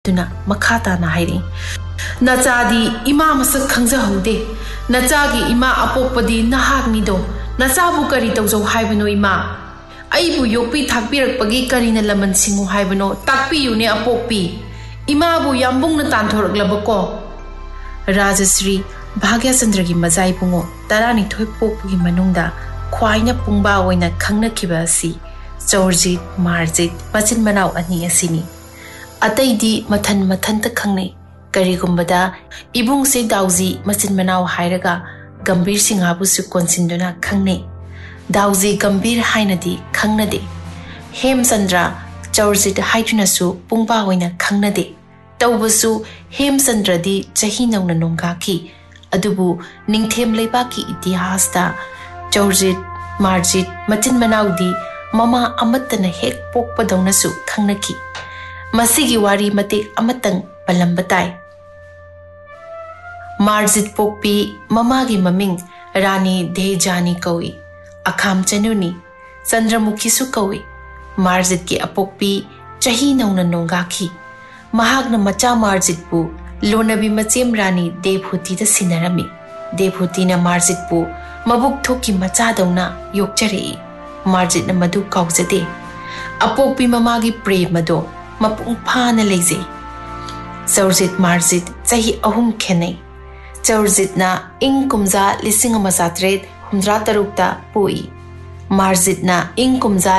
दुना मखाता ना हाइरे नचादी इमा मसक खंगजहौदे नचागी इमा अपोकपदी नहागनी दो नचाबु करी तौजौ हाइबनो इमा आइबु योक्पी थाकपिरकपगी करीना लमन सिंगु हाइबनो ताकपियुने अपोकपी इमाबु याम्बुंगना तानथोरकलबको राजश्री भाग्यचंद्र की मजाई पुंगो तरानिथोय पोकपुगी मनुंगदा ख्वाइना पुंगबा ओइना खंगनखिबा असि चौरजित मार्जित मचिन मनाव अनि असिनी अतैदी मथन मथनत खंगनै करिगुंबदा इबुंग से दाउजी मचिन मनाव हायरगा गंभीर सिंहाबुसु कोनसिंदुना खंगनै दाउजी गंभीर हाइनदी खंगनदे हेमचंद्र चौरजित हाइदुनसु पुंगबा ओइना खंगनदे तौबसु हेमचंद्रदी चही नौना नोंगाखी अदुबु निंगथेम लेबाकी इतिहासदा चौरजित मार्जित मचिन मनावदी ममा अमतन हेक पोकपदौनसु खंगनखी मसीगी वारी मतेक अमतंग पलंबताई मार्जित पोकपी ममागी ममिंग रानी देहजानी कौई अखाम चनुनी चंद्रमुखीसु कौई मार्जित की अपोकपी चही नौना नोंगाखी महाग्न मचा मार्जितपु लोनबी मचेम रानी देवहूति सिनरमी देवहूतिना मार्जितपु मबुक थोकी मचादौना योक्चरे मार्जित मधु कौजदे अपोकपी ममागी प्रेमदो मपुंग फाना लेजे चौरजित मार्जित चही अहुम खेनै चौरजितना इंग कुमजा 1973 पोई मार्जितना इंग कुमजा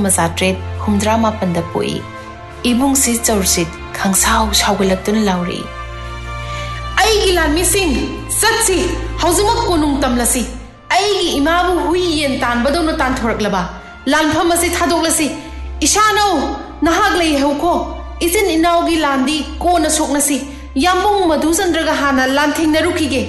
1978 पोई इबुंग से चौरजित खंगसाव सावगलक्तुन लाउरी आइगी लानमी सिंह सत्सी हौजुमक कोनुंग तमलसी आइगी इमाबु हुई येन तानबदौना तानथोरकलबा लानफम असे थादोकलसी इशानो नहाग लई हेउको इजिन इनाउगी लांदी कोना सोकनसी याम्बुंग मधुचंद्रगा हाना लांथेंगनरुखिगे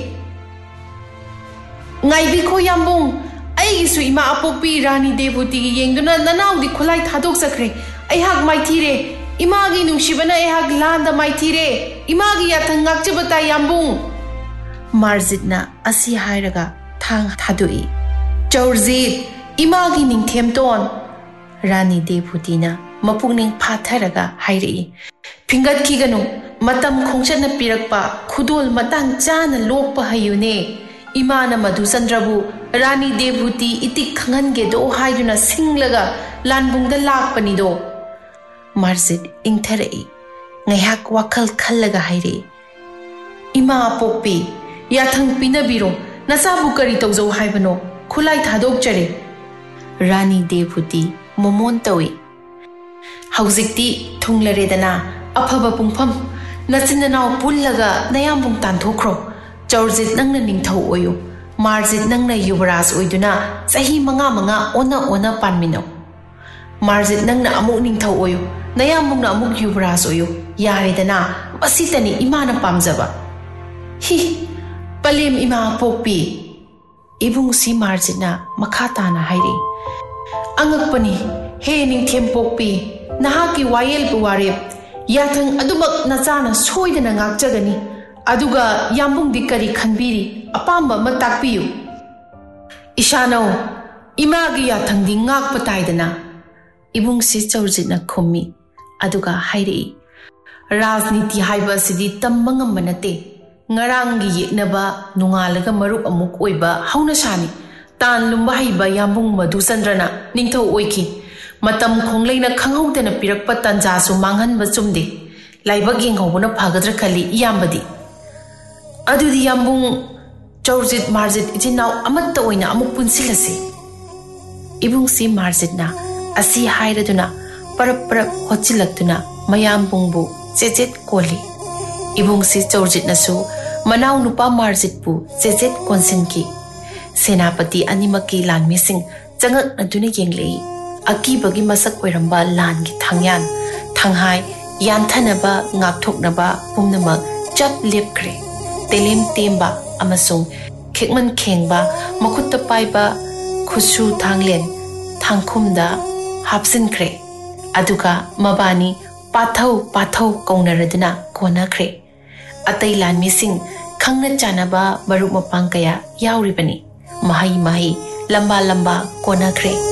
ngaibiko yambung aigisu ima apokpi rani devuti gi yengduna nanaudi khulai thadok sakre aihak maithire imagi nungshibana aihak landa maithire imagi yathang ngakchibata yambung marjitna asi hairaga thang thadui chaurzit imagi ningthemton rani devutina mapungning phatharaga hairi fingat khiganu matam khongchana pirakpa khudol matang chana lokpa hayune इमाना मधुचंद्रबु रानी देवहूति इति खंगनगे दो हाइदुना सिंगलगा लानबुंगदा लाकपनिदो मार्जित इंथरई ngaiak wakal khallaga haire ima apokpi yathang pinabiरो nasabu kari tawjau haibano khulai thadok chare rani devuti momon tawi haujikti thunglaredana afaba pungpham nachinanaw pullaga nayambung tanthokro चौरजित नंगना Ningthou OYO मार्जित नंगना युवराज ओइदुना सही मंगा मंगा ओना ओना पानमिनो मार्जित नंगना अमुक Ningthou OYO नयामुंगना अमुक युवराज OYO यारेदना मसितनी इमाना पामजबा हि पलेम इमा पोकपी इबुंग सी मार्जितना मखाताना हाइरे अंगकपनी हे निंगथेम पोकपी नहाकी वायल बुवारे याथंग अदुमक नचाना सोइदना गाकजगनी अदुगा याम्बुंग दिकरी खनबिरी अपाम्बा म ताकपियु इशानो इमागी याथंगदी गाकप ताइदना इबुंग से चौरजितना खुम्मी अदुगा हाइरे राजनीति हाइबा सिदी तम्बंगम बनते ngaranggi yeknaba nungalaga marup amuk oiba hauna shani tan lumba haiba yambung madhuchandrana ningthau oiki matam khongleina khanghaudana pirakpa tanja su manghan ba chumde laiba genghobuna phagadra khali iyambadi adudi yambung chaurzit marjit ijinau amatta oina amuk punsilasi ibung si marjitna asi hairaduna parap parap hochilaktuna mayambungbu chejet koli ibung si chaurzit nasu मनाउ नुपा मार्जितपु चेचेत कोनसिनकी सेनापति अनिमकी लानमिसिंग चंगक नदुने येंगलेई अकीबगी मसक ओइरंबा लानगी थांगयान थांहाय यानथनबा गाकथोकनबा पुमनमक चप लेपख्रे तेलेम तेमबा अमसुंग खेकमन खेंगबा मखुत्ता पाइबा खुसु थांगलेन थांखुमदा हापसिनख्रे अदुगा मबानी पाथौ पाथौ कौनरदना कोनख्रे अतई लानमिसिंग खंगना चानबा मरुप मपांग कया याउरिबनी महई महई लंबा लंबा कोनख्रे